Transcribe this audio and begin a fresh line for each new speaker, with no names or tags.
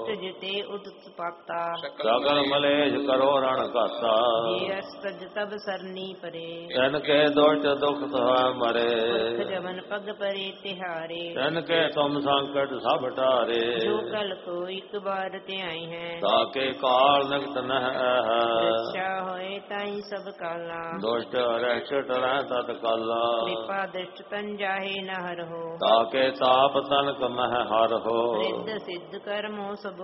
ਜਿਤੇ ਉਤਪਾਤਾ
ਸਗਲ ਮਲੇਸ਼ ਕਰੋ ਰਣ ਘਾਤਾ
ਜੇ ਅਸਤਜ ਤਬ ਸਰਨੀ ਪਰੇ
ਤਨ ਕੇ ਦੁਸ਼ਟ ਦੁਖ ਸਹਾ ਮਰੇ
ਪੁਰਖ ਜਮਨ ਪਗ ਪਰੇ ਤਿਹਾਰੇ
ਤਨ ਕੇ ਤੁਮ ਸੰਕਟ ਸਭ ਟਾਰੇ
ਜੋ ਕਲ ਕੋ ਇੱਕ ਬਾਰ ਧਿਆਈ ਹੈ
ਤਾਕੇ ਕਾਲ ਨਗਤ ਨਹਿ
ਰੱਛਾ ਹੋਏ ਤਾਈ ਸਭ ਕਾਲਾ
ਦੁਸ਼ਟ ਰਹਿ ਟਰੈ ਤਤ ਕਾਲਾ
ਕਿਰਪਾ ਦ੍ਰਿਸ਼ਟ ਤਨ ਜਾਹੇ ਨ ਹਰਹੁ
ਤਾਕੇ ਤਾਪ ਤਨ ਕਮਹਿ ਹਰ ਹੋ
ਰਿੱਧ ਸਿੱਧ ਕਰਮੋ ਸਭ